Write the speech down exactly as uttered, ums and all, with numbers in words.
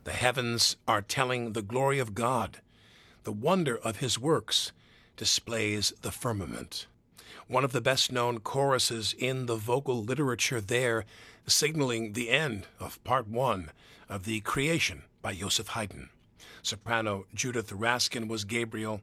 The heavens are telling the glory of God. The wonder of his works displays the firmament. One of the best-known choruses in the vocal literature there, signaling the end of part one of the Creation by Joseph Haydn. Soprano Judith Raskin was Gabriel,